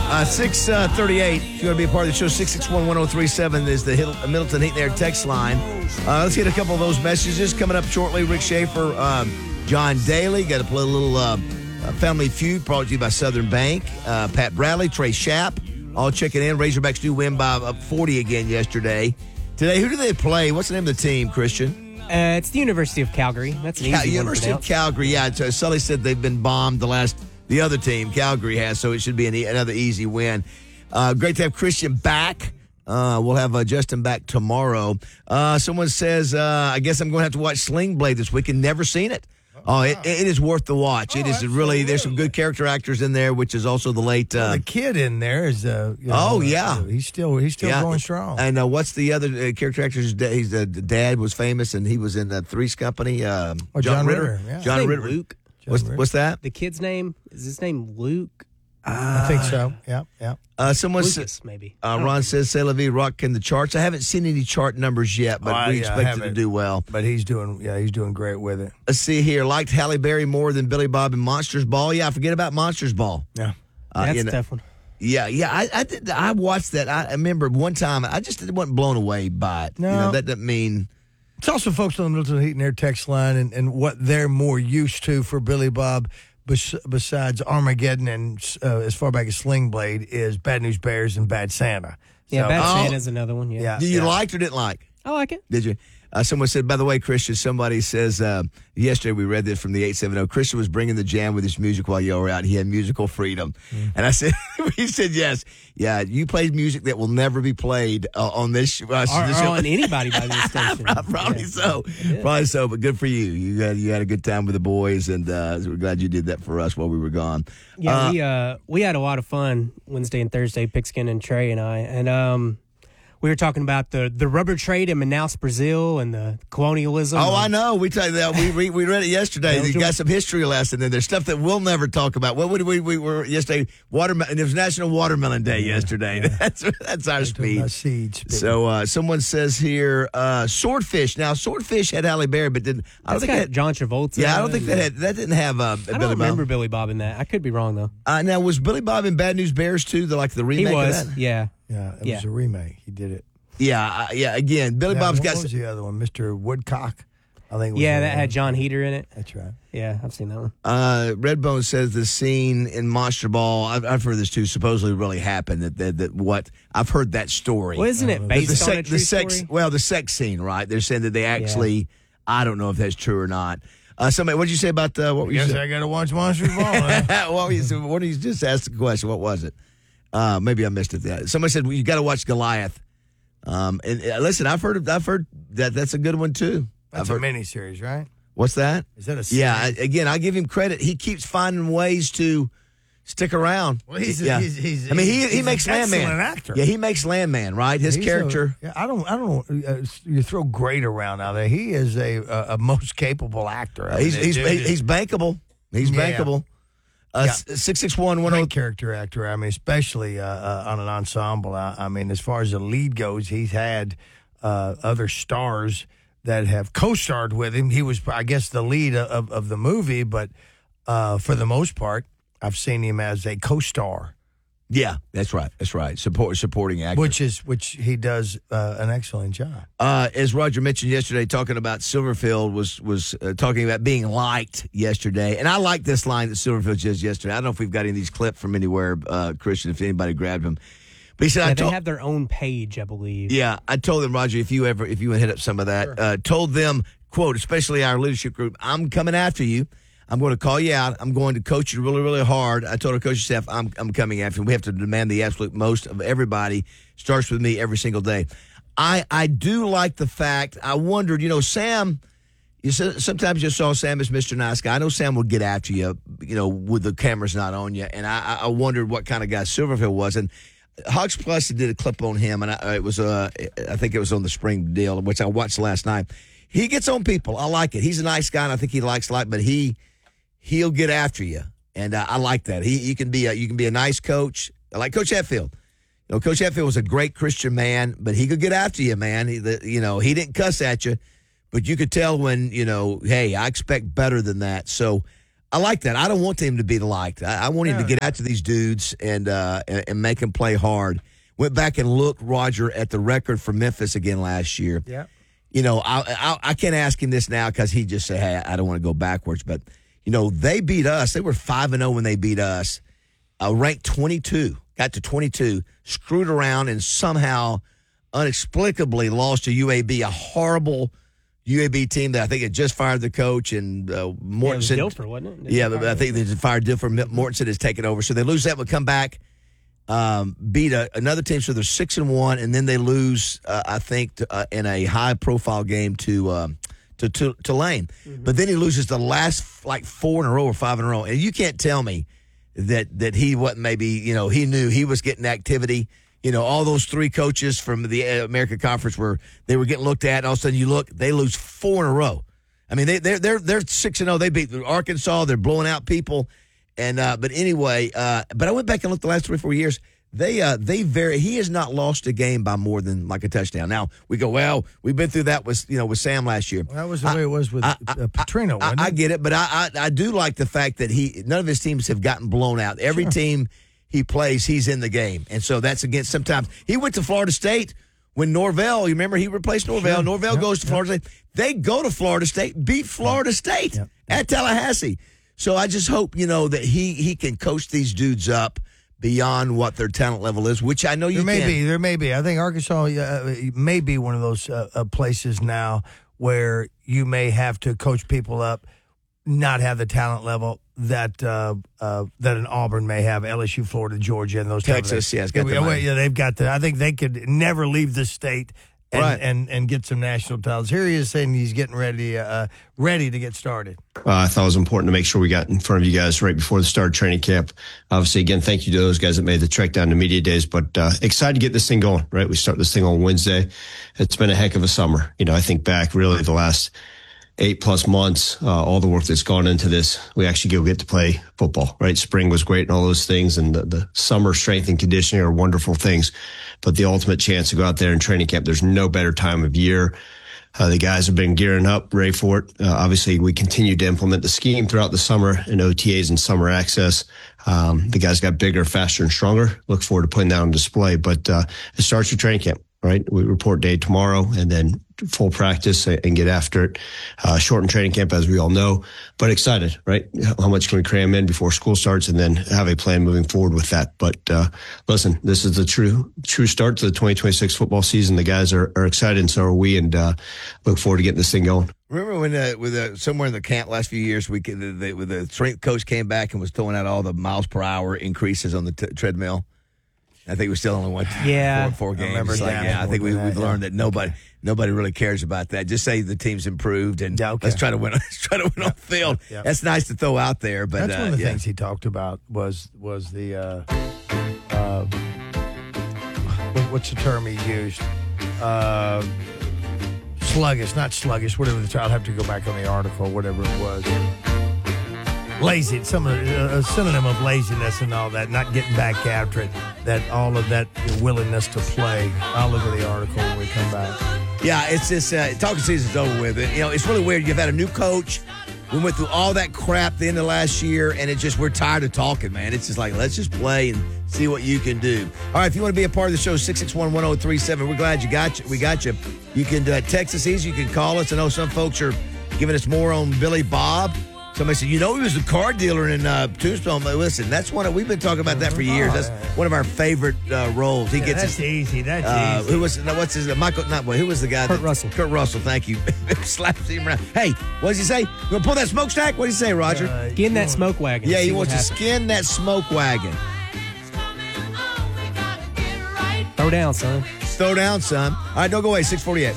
6:38. If you want to be a part of the show, 661-1037 is the Middleton Heat and Air text line. Let's get a couple of those messages coming up shortly. Rick Schaefer, John Daly. Got to play a little Family Feud brought to you by Southern Bank. Pat Bradley, Trey Schapp, all checking in. Razorbacks do win by 40 again yesterday. Today, who do they play? What's the name of the team, Christian? It's the University of Calgary. That's an easy one to University of pronounce. Calgary, yeah. Sully said they've been bombed the other team, Calgary has, so it should be another easy win. Great to have Christian back. We'll have Justin back tomorrow. Someone says, I guess I'm going to have to watch Sling Blade this weekend. Never seen it. It is worth the watch. It is really, there's some good character actors in there, which is also the late. The kid in there is, he's still going strong. And what's the other character actor? He's the dad was famous, and he was in the Three's Company. John Ritter. Yeah. John Ritter. Luke. What's that? The kid's name, is his name Luke? I think so. Yeah. Someone Lucas, maybe. Ron says, "C'est la vie, rocking the charts." I haven't seen any chart numbers yet, but we expect it to do well. But he's doing great with it. Let's see here. Liked Halle Berry more than Billy Bob in Monsters Ball. Yeah, forget about Monsters Ball. Yeah, that's a tough one. Yeah. I watched that. I remember one time. I just wasn't blown away by it. No, that doesn't mean. It's also folks on the Middleton Heat and Air text line and what they're more used to for Billy Bob. Besides Armageddon and as far back as Sling Blade is Bad News Bears and Bad Santa. Yeah, Bad Santa's another one. Yeah. Did you like or didn't like? I like it. Did you? Someone said, by the way, Christian, somebody says, yesterday we read this from the 870, Christian was bringing the jam with his music while you were out. He had musical freedom. And I said, he said, yes. Yeah, you played music that will never be played on this show. Or on anybody by this station. Probably so. Yeah. Probably so, but good for you. You had a good time with the boys, and we're glad you did that for us while we were gone. Yeah, we had a lot of fun Wednesday and Thursday, Pigskin and Trey and I. And we were talking about the rubber trade in Manaus, Brazil, and the colonialism. Oh, I know. We tell you that. We read it yesterday. You got some history lesson in there. Stuff that we'll never talk about. What would we were yesterday? It was National Watermelon Day yesterday. Yeah. That's our speed. So someone says here, Swordfish. Now Swordfish had Halle Berry, but didn't. I don't think that John Travolta. Yeah, I don't think that didn't have. I don't remember Billy Bob in that. I could be wrong though. Now was Billy Bob in Bad News Bears too? The remake. He was. Of that? Yeah. Yeah, it was a remake. He did it. Yeah. Again, Billy Bob's got. What was the other one? Mr. Woodcock, I think. That had John Heder in it. That's right. Yeah, I've seen that one. Redbone says the scene in Monster Ball. I've heard this too. Supposedly really happened. That what I've heard that story. Well, isn't it based on a true story? Well, the sex scene, right? They're saying that they actually. Yeah. I don't know if that's true or not. Somebody, what did you say about what were you saying? I got to watch Monster Ball. What did you just ask the question? What was it? Maybe I missed it. Somebody said, well, you got to watch Goliath. And listen, I've heard that that's a good one too. That's a miniseries, right? What's that? Is that a series? Yeah. Again, I give him credit. He keeps finding ways to stick around. Well, he makes Landman. Actor. Yeah, he makes Landman, right? His character. I don't. You throw great around out there. He is a most capable actor. He's bankable. He's bankable. 661-10. Character actor. I mean, especially on an ensemble. I mean, as far as the lead goes, he's had other stars that have co-starred with him. He was, I guess, the lead of the movie, but for the most part, I've seen him as a co-star. Yeah, that's right. Supporting actor, which he does an excellent job. As Roger mentioned yesterday, talking about Silverfield was talking about being liked yesterday, and I like this line that Silverfield says yesterday. I don't know if we've got any of these clipped from anywhere, Christian. If anybody grabbed them, but he said, they have their own page, I believe. Yeah, I told them, Roger, if you want to hit up some of that, sure. Told them, quote, especially our leadership group, I'm coming after you. I'm going to call you out. I'm going to coach you really, really hard. I told our coaching staff, I'm coming after you. We have to demand the absolute most of everybody. Starts with me every single day. I do like the fact, I wondered, Sam, sometimes you saw Sam as Mr. Nice Guy. I know Sam would get after you, with the cameras not on you. And I wondered what kind of guy Silverfield was. And Hawks Plus did a clip on him, and I think it was on the spring deal, which I watched last night. He gets on people. I like it. He's a nice guy, and I think he likes life, but he'll get after you, and I like that. You can be a nice coach, like Coach Hatfield. Coach Hatfield was a great Christian man, but he could get after you, man. He didn't cuss at you, but you could tell when hey, I expect better than that. So I like that. I don't want him to be liked. I want him to get out to these dudes and make them play hard. Went back and looked, Roger, at the record for Memphis again last year. Yeah. You know, I can't ask him this now because he just said, hey, I don't want to go backwards. But, you know, they beat us. They were 5-0 when they beat us. Ranked 22, got to 22, screwed around, and somehow inexplicably lost to UAB, a horrible UAB team that I think had just fired the coach, and Mortensen. Yeah, it was Dilfer, wasn't it? Yeah, but I think they just fired Dilfer. Mortensen has taken over. So they lose that, but come back, beat another team. So they're 6-1, and then they lose, I think, in a high-profile game to Tulane. Mm-hmm. But then he loses the last, like, 4 in a row or 5 in a row. And you can't tell me that he wasn't maybe, you know, he knew he was getting activity. You know, all those 3 coaches from the American Conference they were getting looked at, and all of a sudden you look, they lose 4 in a row. I mean, they're 6-0. They beat Arkansas. They're blowing out people. And but anyway, but I went back and looked the last 3 or 4 years. He has not lost a game by more than like a touchdown. Now we go, well, we've been through that with Sam last year. Well, that was the way it was with Petrino. Wasn't it? I get it, but I do like the fact that none of his teams have gotten blown out. Every team he plays, he's in the game. And so that's against sometimes. He went to Florida State when Norvell, you remember he replaced Norvell. Sure. Norvell goes to Florida State. They go to Florida State, beat Florida State at Tallahassee. So I just hope, that he can coach these dudes up beyond what their talent level is, which I know you can. There may be. I think Arkansas may be one of those places now where you may have to coach people up, not have the talent level that an Auburn may have, LSU, Florida, Georgia, and those Texas. Yeah, it's got the money. Yeah, they've got I think they could never leave the state and get some national titles. Here he is saying he's getting ready to get started. I thought it was important to make sure we got in front of you guys right before the start of training camp. Obviously, again, thank you to those guys that made the trek down to media days, but excited to get this thing going, right? We start this thing on Wednesday. It's been a heck of a summer. I think back really the last 8+ months, all the work that's gone into this, we actually get to play football, right? Spring was great and all those things, and the summer strength and conditioning are wonderful things. But the ultimate chance to go out there in training camp, there's no better time of year. The guys have been gearing up, ready for it. Obviously, we continue to implement the scheme throughout the summer and OTAs and summer access. The guys got bigger, faster, and stronger. Look forward to putting that on display. But it starts with training camp, right? We report day tomorrow, and then full practice and get after it. Shortened training camp, as we all know, but excited, right? How much can we cram in before school starts, and then have a plan moving forward with that. But listen, this is the true start to the 2026 football season. The guys are excited, and so are we, and look forward to getting this thing going. Remember when somewhere in the camp last few years, the strength coach came back and was throwing out all the miles per hour increases on the treadmill? I think we still only went four games. I think we've learned that nobody really cares about that. Just say the team's improved and let's try to win. Let's try to win on the field. Yep. That's nice to throw out there. But that's one of the things he talked about was the what's the term he used? Sluggish, not sluggish. Whatever the I'll have to go back on the article. Whatever it was. Lazy, a synonym of laziness and all that, not getting back after it, all of that willingness to play. I'll look at the article when we come back. Yeah, it's just, talking season's over with. It's really weird. You've had a new coach. We went through all that crap the end of last year, and we're tired of talking, man. It's just like, let's just play and see what you can do. All right, if you want to be a part of the show, 661-1037. We're glad we got you. You can text us easy. You can call us. I know some folks are giving us more on Billy Bob. Somebody said, he was a car dealer in Tombstone. But listen, that's we've been talking about that for years. That's one of our favorite roles. He gets that's easy. That's easy. Who was Michael? Who was the guy? Kurt Russell. Kurt Russell. Thank you. Slaps him around. Hey, what does he say? You gonna pull that smokestack? What did he say, Roger? Skin that smoke wagon. Yeah, he wants to skin that smoke wagon. Throw down, son. Throw down, son. All right, don't go away. 648.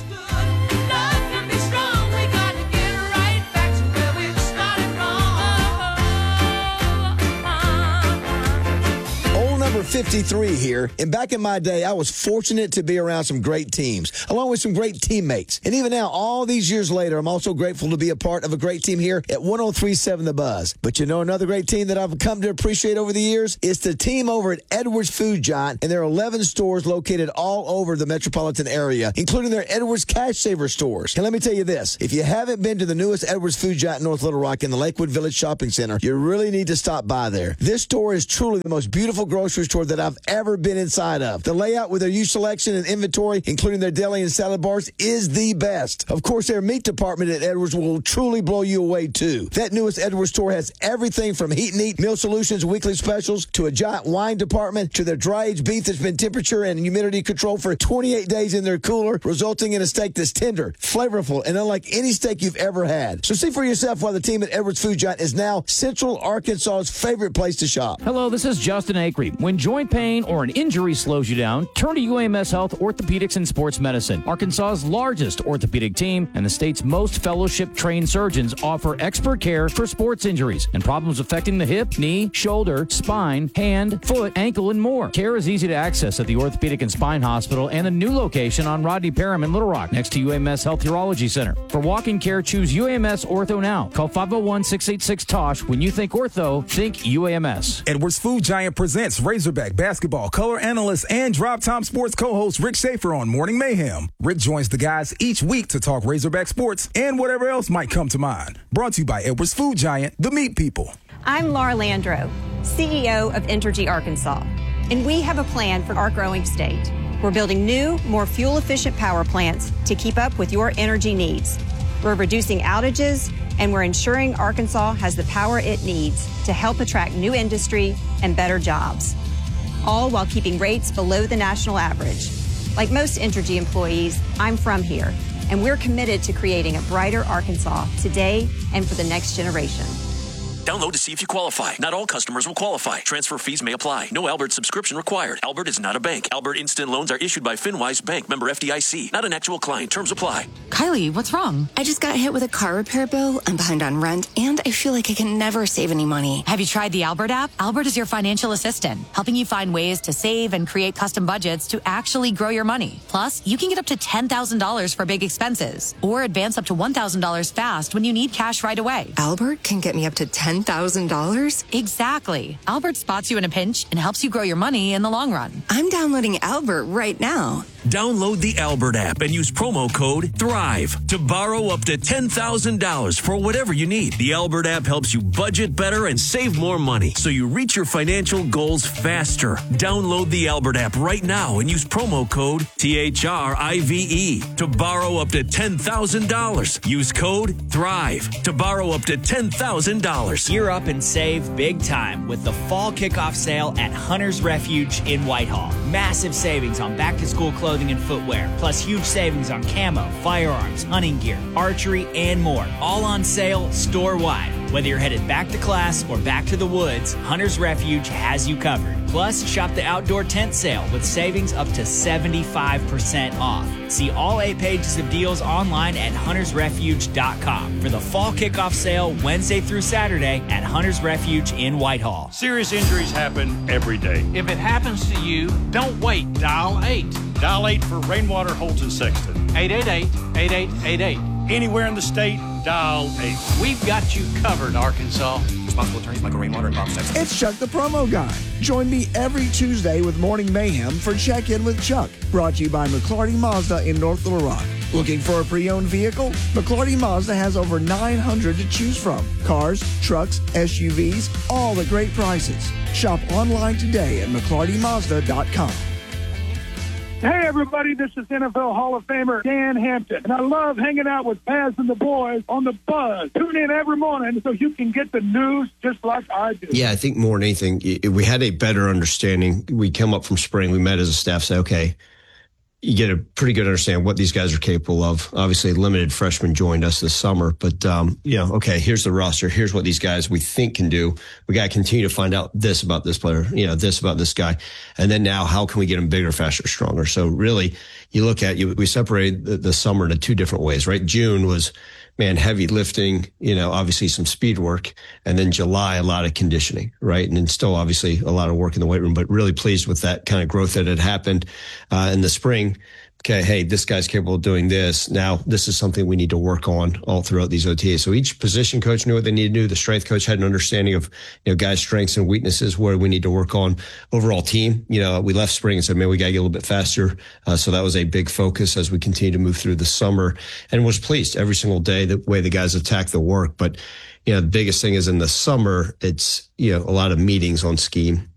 Number 53 here. And back in my day, I was fortunate to be around some great teams, along with some great teammates. And even now, all these years later, I'm also grateful to be a part of a great team here at 103.7 The Buzz. But you know another great team that I've come to appreciate over the years? It's the team over at Edwards Food Giant, and there are 11 stores located all over the metropolitan area, including their Edwards Cash Saver stores. And let me tell you this, if you haven't been to the newest Edwards Food Giant in North Little Rock in the Lakewood Village Shopping Center, you really need to stop by there. This store is truly the most beautiful grocery store that I've ever been inside of. The layout with their huge selection and inventory, including their deli and salad bars, is the best. Of course, their meat department at Edwards will truly blow you away, too. That newest Edwards store has everything from heat and eat, meal solutions, weekly specials, to a giant wine department, to their dry-aged beef that's been temperature and humidity controlled for 28 days in their cooler, resulting in a steak that's tender, flavorful, and unlike any steak you've ever had. So see for yourself why the team at Edwards Food Giant is now Central Arkansas's favorite place to shop. Hello, this is Justin Acree. When joint pain or an injury slows you down, turn to UAMS Health Orthopedics and Sports Medicine. Arkansas's largest orthopedic team and the state's most fellowship-trained surgeons offer expert care for sports injuries and problems affecting the hip, knee, shoulder, spine, hand, foot, ankle, and more. Care is easy to access at the Orthopedic and Spine Hospital and the new location on Rodney Parham in Little Rock, next to UAMS Health Urology Center. For walk-in care, choose UAMS Ortho now. Call 501-686-TOSH. When you think ortho, think UAMS. Edwards Food Giant presents Razorback basketball color analyst and Drop Time Sports co-host Rick Schaefer on Morning Mayhem. Rick joins the guys each week to talk Razorback sports and whatever else might come to mind. Brought to you by Edwards Food Giant, the meat people. I'm Laura Landro, CEO of Entergy Arkansas, and we have a plan for our growing state. We're building new, more fuel-efficient power plants to keep up with your energy needs. We're reducing outages, and we're ensuring Arkansas has the power it needs to help attract new industry and better jobs, all while keeping rates below the national average. Like most Entergy employees, I'm from here, and we're committed to creating a brighter Arkansas today and for the next generation. Download to see if you qualify. Not all customers will qualify. Transfer fees may apply. No Albert subscription required. Albert is not a bank. Albert Instant Loans are issued by FinWise Bank, member FDIC. Not an actual client. Terms apply. Kylie, what's wrong? I just got hit with a car repair bill. I'm behind on rent, and I feel like I can never save any money. Have you tried the Albert app? Albert is your financial assistant, helping you find ways to save and create custom budgets to actually grow your money. Plus, you can get up to $10,000 for big expenses, or advance up to $1,000 fast when you need cash right away. Albert can get me up to $10,000? Exactly. Albert spots you in a pinch and helps you grow your money in the long run. I'm downloading Albert right now. Download the Albert app and use promo code THRIVE to borrow up to $10,000 for whatever you need. The Albert app helps you budget better and save more money so you reach your financial goals faster. Download the Albert app right now and use promo code THRIVE to borrow up to $10,000. Use code THRIVE to borrow up to $10,000. Gear up and save big time with the fall kickoff sale at Hunter's Refuge in Whitehall. Massive savings on back-to-school clothing and footwear, plus huge savings on camo, firearms, hunting gear, archery, and more. All on sale store-wide. Whether you're headed back to class or back to the woods, Hunter's Refuge has you covered. Plus, shop the outdoor tent sale with savings up to 75% off. See all 8 pages of deals online at huntersrefuge.com for the fall kickoff sale Wednesday through Saturday at Hunter's Refuge in Whitehall. Serious injuries happen every day. If it happens to you, don't wait. Dial 8. Dial 8 for Rainwater, Holton, Sexton. 888-8888. Anywhere in the state, dial 8. We've got you covered, Arkansas. Responsible attorneys Michael Rainwater and Bob Sexton. It's Chuck the Promo Guy. Join me every Tuesday with Morning Mayhem for Check-In with Chuck. Brought to you by McClarty Mazda in North Little Rock. Looking for a pre-owned vehicle? McClarty Mazda has over 900 to choose from. Cars, trucks, SUVs, all at great prices. Shop online today at McClartyMazda.com. Hey, everybody, this is NFL Hall of Famer Dan Hampton, and I love hanging out with Paz and the boys on The Buzz. Tune in every morning so you can get the news just like I do. Yeah, I think more than anything, we had a better understanding. We come up from spring, we met as a staff, say, okay, you get a pretty good understanding of what these guys are capable of. Obviously, limited freshmen joined us this summer, but, okay, here's the roster. Here's what these guys we think can do. We got to continue to find out this about this player, this about this guy. And then now, how can we get them bigger, faster, stronger? So really, you look at, we separated the summer into two different ways, right? June was man, heavy lifting, obviously some speed work. And then July, a lot of conditioning, right? And then still obviously a lot of work in the weight room, but really pleased with that kind of growth that had happened in the spring. Okay, hey, this guy's capable of doing this. Now, this is something we need to work on all throughout these OTAs. So each position coach knew what they needed to do. The strength coach had an understanding of, guys' strengths and weaknesses, where we need to work on. Overall team, we left spring and said, man, we got to get a little bit faster. So that was a big focus as we continue to move through the summer, and was pleased every single day the way the guys attack the work. But, the biggest thing is in the summer, it's, a lot of meetings on scheme.